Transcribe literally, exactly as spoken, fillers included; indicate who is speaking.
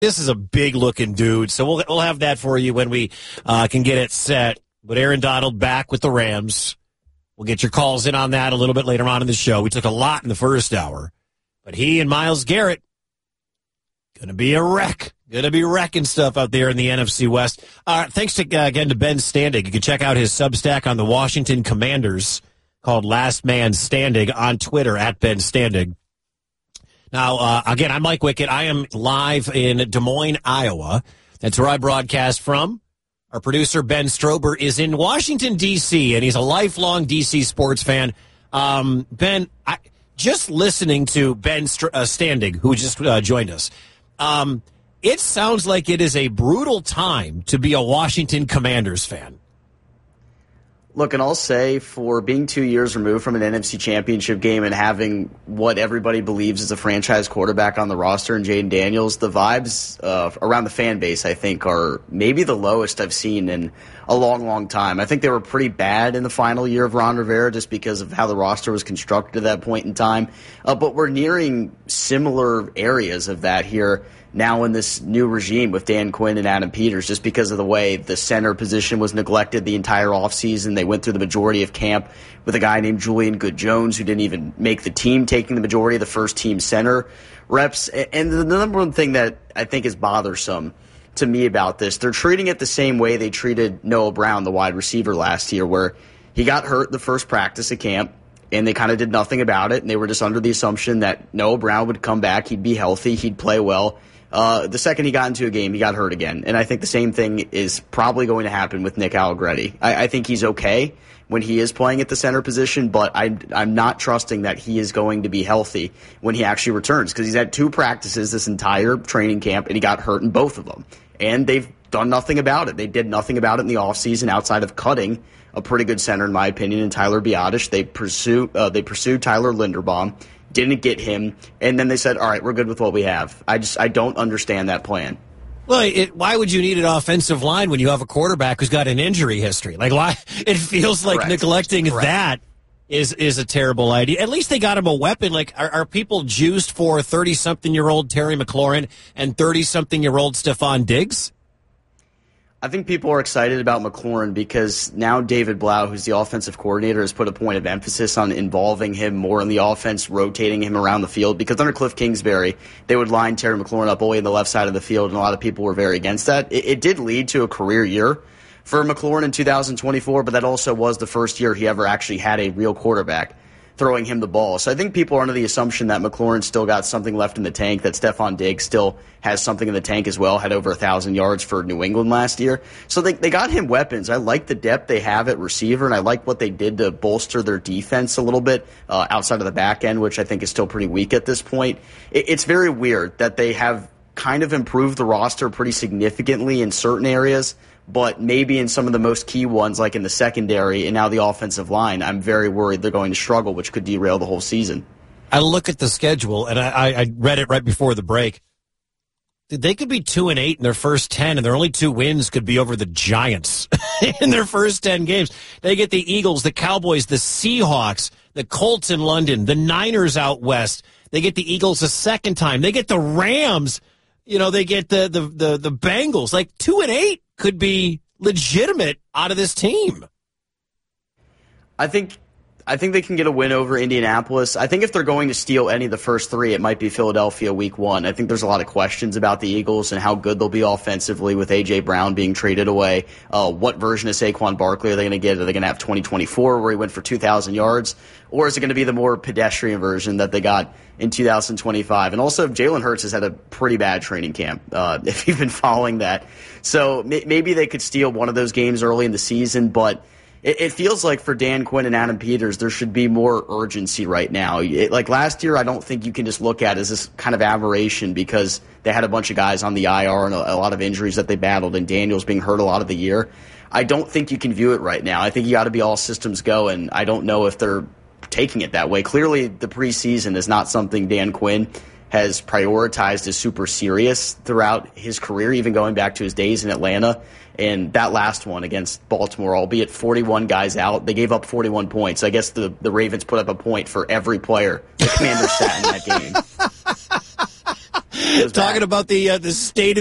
Speaker 1: This is a big-looking dude, so we'll we'll have that for you when we uh, can get it set. But Aaron Donald back with the Rams. We'll get your calls in on that a little bit later on in the show. We took a lot in the first hour, but he and Myles Garrett going to be a wreck. Going to be wrecking stuff out there in the N F C West. Uh, thanks to, uh, again to Ben Standig. You can check out his Substack on the Washington Commanders called Last Man Standing on Twitter at Ben Standig. Now, uh, again, I'm Mike Wickett. I am live in Des Moines, Iowa. That's where I broadcast from. Our producer, Ben Strober, is in Washington, D C, and he's a lifelong D C sports fan. Um, Ben, I, just listening to Ben St- uh, Standig, who just uh, joined us, um, it sounds like it is a brutal time to be a Washington Commanders fan.
Speaker 2: Look, and I'll say for being two years removed from an N F C championship game and having what everybody believes is a franchise quarterback on the roster in Jayden Daniels, the vibes uh, around the fan base, I think, are maybe the lowest I've seen in a long, long time. I think they were pretty bad in the final year of Ron Rivera just because of how the roster was constructed at that point in time. Uh, but we're nearing similar areas of that here now in this new regime with Dan Quinn and Adam Peters, just because of the way the center position was neglected the entire offseason. They went through the majority of camp with a guy named Julian Good-Jones who didn't even make the team, taking the majority of the first team center reps. And the number one thing that I think is bothersome to me about this, they're treating it the same way they treated Noah Brown, the wide receiver, last year, where he got hurt the first practice at camp, and they kind of did nothing about it, and they were just under the assumption that Noah Brown would come back, he'd be healthy, he'd play well. Uh, the second he got into a game, he got hurt again. And I think the same thing is probably going to happen with Nick Allegretti. I, I think he's okay when he is playing at the center position, but I, I'm not trusting that he is going to be healthy when he actually returns, because he's had two practices this entire training camp, and he got hurt in both of them. And they've done nothing about it. They did nothing about it in the offseason outside of cutting a pretty good center, in my opinion, in Tyler Biadasz. They pursued, uh, they pursued Tyler Linderbaum. Didn't get him, and then they said, all right, we're good with what we have. I just I don't understand that plan.
Speaker 1: Well, it, why would you need an offensive line when you have a quarterback who's got an injury history? Like, why? It feels like
Speaker 2: Correct.
Speaker 1: neglecting
Speaker 2: Correct.
Speaker 1: that is is a terrible idea. At least they got him a weapon. Like, are, are people juiced for thirty-something-year-old Terry McLaurin and thirty-something-year-old Stephon Diggs?
Speaker 2: I think people are excited about McLaurin because now David Blau, who's the offensive coordinator, has put a point of emphasis on involving him more in the offense, rotating him around the field. Because under Cliff Kingsbury, they would line Terry McLaurin up only on the left side of the field, and a lot of people were very against that. It, it did lead to a career year for McLaurin in two thousand twenty-four, but that also was the first year he ever actually had a real quarterback throwing him the ball. So I think people are under the assumption that McLaurin still got something left in the tank, that Stephon Diggs still has something in the tank as well, had over one thousand yards for New England last year. So they, they got him weapons. I like the depth they have at receiver, and I like what they did to bolster their defense a little bit uh, outside of the back end, which I think is still pretty weak at this point. It, it's very weird that they have kind of improved the roster pretty significantly in certain areas, but maybe in some of the most key ones, like in the secondary and now the offensive line, I'm very worried they're going to struggle, which could derail the whole season.
Speaker 1: I look at the schedule, and I, I read it right before the break. They could be two and eight in their first ten, and their only two wins could be over the Giants in their first ten games. They get the Eagles, the Cowboys, the Seahawks, the Colts in London, the Niners out west. They get the Eagles a second time. They get the Rams. You know, they get the the the, the Bengals. Like two and eight could be legitimate out of this team.
Speaker 2: I think I think they can get a win over Indianapolis. I think if they're going to steal any of the first three, it might be Philadelphia week one. I think there's a lot of questions about the Eagles and how good they'll be offensively with A J. Brown being traded away. Uh, what version of Saquon Barkley are they going to get? Are they going to have twenty twenty-four where he went for two thousand yards? Or is it going to be the more pedestrian version that they got in two thousand twenty-five? And also, Jalen Hurts has had a pretty bad training camp, uh, if you've been following that. So maybe they could steal one of those games early in the season, but it feels like for Dan Quinn and Adam Peters, there should be more urgency right now. It, like last year, I don't think you can just look at it as this kind of aberration because they had a bunch of guys on the I R and a, a lot of injuries that they battled, and Daniels being hurt a lot of the year. I don't think you can view it right now. I think you got to be all systems go, and I don't know if they're taking it that way. Clearly, the preseason is not something Dan Quinn has prioritized as super serious throughout his career, even going back to his days in Atlanta. And that last one against Baltimore, albeit forty-one guys out, they gave up forty-one points. I guess the, the Ravens put up a point for every player the Commanders sat in that game.
Speaker 1: Talking about the uh, the state of